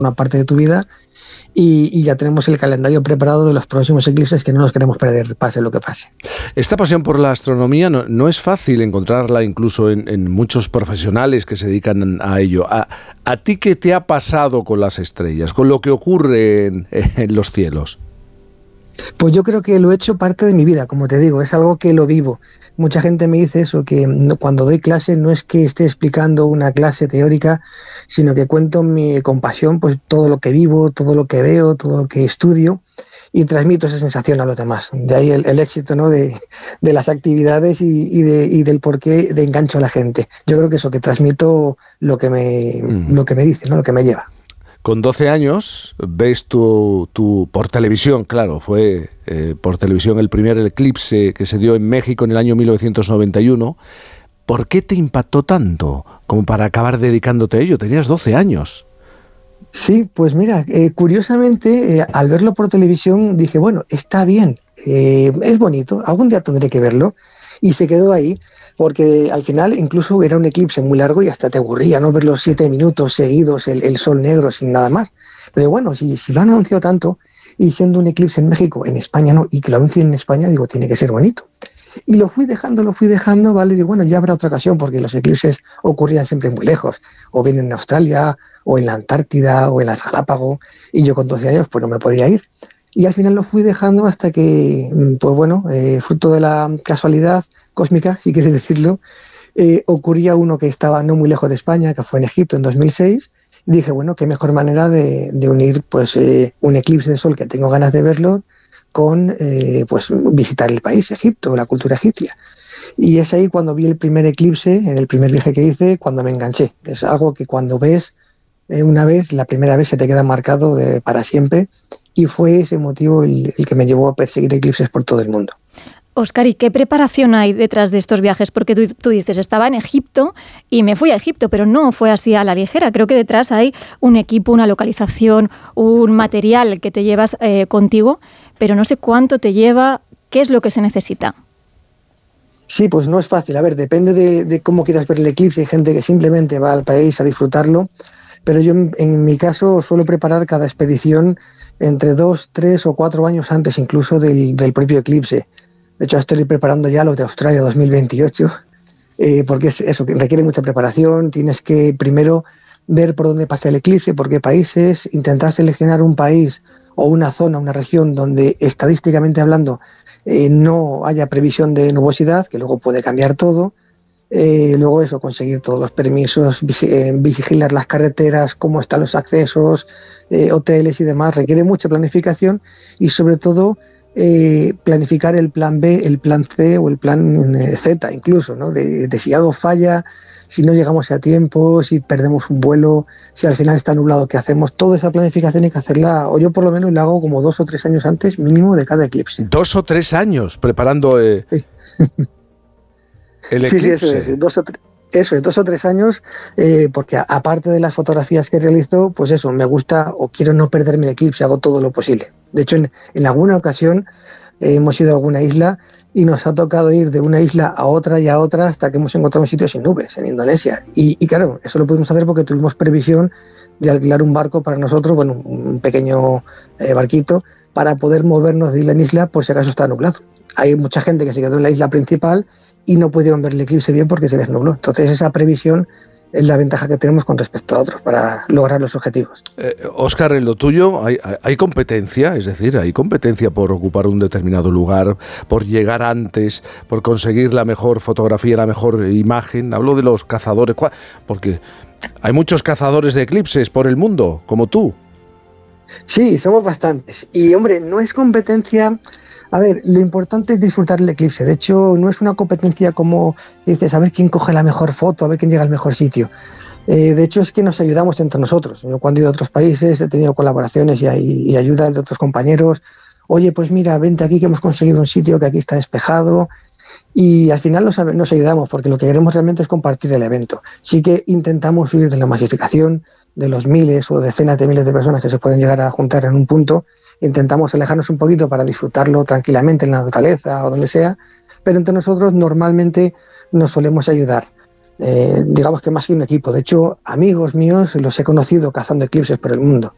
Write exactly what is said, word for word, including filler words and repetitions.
una parte de tu vida. Y, y ya tenemos el calendario preparado de los próximos eclipses que no nos queremos perder, pase lo que pase. Esta pasión por la astronomía no, no es fácil encontrarla incluso en, en muchos profesionales que se dedican a ello. ¿A, a ti qué te ha pasado con las estrellas, con lo que ocurre en, en los cielos? Pues yo creo que lo he hecho parte de mi vida, como te digo, es algo que lo vivo. Mucha gente me dice eso, que no, cuando doy clase no es que esté explicando una clase teórica, sino que cuento mi, con pasión pues, todo lo que vivo, todo lo que veo, todo lo que estudio y transmito esa sensación a los demás. De ahí el, el éxito, ¿no? de, de las actividades y, y, de, y del por qué de engancho a la gente. Yo creo que eso, que transmito lo que me, mm. lo que me dice, ¿no? Lo que me lleva. Con doce años ves tu, tu por televisión, claro, fue eh, por televisión el primer eclipse que se dio en México en el año mil novecientos noventa y uno. ¿Por qué te impactó tanto como para acabar dedicándote a ello? Tenías doce años. Sí, pues mira, eh, curiosamente eh, al verlo por televisión dije, bueno, está bien, eh, es bonito, algún día tendré que verlo. Y se quedó ahí, porque al final incluso era un eclipse muy largo y hasta te aburría, ¿no? Ver los siete minutos seguidos, el, el sol negro sin nada más. Pero bueno, si, si lo han anunciado tanto, y siendo un eclipse en México, en España no, y que lo anuncien en España, digo, tiene que ser bonito. Y lo fui dejando, lo fui dejando, ¿vale? Y digo, bueno, ya habrá otra ocasión, porque los eclipses ocurrían siempre muy lejos, o bien en Australia, o en la Antártida, o en las Galápagos, y yo con doce años pues no me podía ir. Y al final lo fui dejando hasta que, pues bueno, eh, fruto de la casualidad cósmica, si quieres decirlo, eh, ocurría uno que estaba no muy lejos de España, que fue en Egipto en dos mil seis, y dije, bueno, qué mejor manera de, de unir pues eh, un eclipse de sol que tengo ganas de verlo con eh, pues visitar el país, Egipto, la cultura egipcia. Y es ahí cuando vi el primer eclipse, en el primer viaje que hice, cuando me enganché. Es algo que cuando ves eh, una vez, la primera vez se te queda marcado de, para siempre, y fue ese motivo el, el que me llevó a perseguir eclipses por todo el mundo. Óscar, ¿y qué preparación hay detrás de estos viajes? Porque tú, tú dices, estaba en Egipto y me fui a Egipto, pero no fue así a la ligera. Creo que detrás hay un equipo, una localización, un material que te llevas eh, contigo, pero no sé cuánto te lleva, qué es lo que se necesita. Sí, pues no es fácil. A ver, depende de, de cómo quieras ver el eclipse. Hay gente que simplemente va al país a disfrutarlo, pero yo en, en mi caso suelo preparar cada expedición entre dos, tres o cuatro años antes incluso del, del propio eclipse. De hecho, estoy preparando ya lo de Australia dos mil veintiocho, eh, porque es eso, que requiere mucha preparación. Tienes que primero ver por dónde pasa el eclipse, por qué países, intentar seleccionar un país o una zona, una región donde estadísticamente hablando eh, no haya previsión de nubosidad, que luego puede cambiar todo. Eh, luego eso, conseguir todos los permisos, vigilar las carreteras, cómo están los accesos, eh, hoteles y demás. Requiere mucha planificación y sobre todo eh, planificar el plan B, el plan C o el plan eh, Z incluso, ¿no? De, de si algo falla, si no llegamos a tiempo, si perdemos un vuelo, si al final está nublado, ¿qué hacemos? Toda esa planificación hay que hacerla, o yo por lo menos la hago como dos o tres años antes mínimo de cada eclipse. Dos o tres años preparando eh, sí. el eclipse. Sí, sí, eso es, dos o tres. Eso es, dos o tres años, eh, porque a, aparte de las fotografías que realizo, pues eso, me gusta o quiero no perderme el eclipse, hago todo lo posible. De hecho, en, en alguna ocasión eh, hemos ido a alguna isla y nos ha tocado ir de una isla a otra y a otra hasta que hemos encontrado un sitio sin nubes, en Indonesia. Y, y claro, eso lo pudimos hacer porque tuvimos previsión de alquilar un barco para nosotros, bueno, un pequeño eh, barquito, para poder movernos de isla en isla por si acaso está nublado. Hay mucha gente que se quedó en la isla principal y no pudieron ver el eclipse bien porque se les nubló. Entonces esa previsión es la ventaja que tenemos con respecto a otros para lograr los objetivos. Eh, Óscar, en lo tuyo hay, hay competencia, es decir, hay competencia por ocupar un determinado lugar, por llegar antes, por conseguir la mejor fotografía, la mejor imagen. Hablo de los cazadores, porque hay muchos cazadores de eclipses por el mundo, como tú. Sí, somos bastantes. Y hombre, no es competencia. A ver, lo importante es disfrutar el eclipse. De hecho, no es una competencia como dices, a ver quién coge la mejor foto, a ver quién llega al mejor sitio. Eh, de hecho, es que nos ayudamos entre nosotros. Yo cuando he ido a otros países he tenido colaboraciones y, y ayuda de otros compañeros. Oye, pues mira, vente aquí que hemos conseguido un sitio que aquí está despejado. Y al final nos, nos ayudamos porque lo que queremos realmente es compartir el evento. Sí que intentamos huir de la masificación, de los miles o decenas de miles de personas que se pueden llegar a juntar en un punto. Intentamos alejarnos un poquito para disfrutarlo tranquilamente en la naturaleza o donde sea, pero entre nosotros normalmente nos solemos ayudar. Eh, digamos que más que un equipo. De hecho, amigos míos los he conocido cazando eclipses por el mundo.